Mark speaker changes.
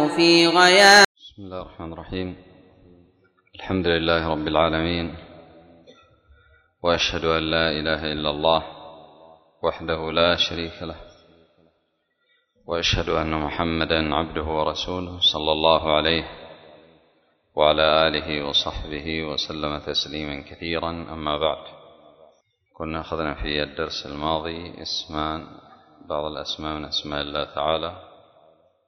Speaker 1: في غياب.
Speaker 2: بسم الله الرحمن الرحيم. الحمد لله رب العالمين، وأشهد أن لا إله إلا الله وحده لا شريك له، وأشهد أن محمدا عبده ورسوله صلى الله عليه وعلى آله وصحبه وسلم تسليما كثيرا. أما بعد، كنا أخذنا في الدرس الماضي بعض الأسماء من أسماء الله تعالى،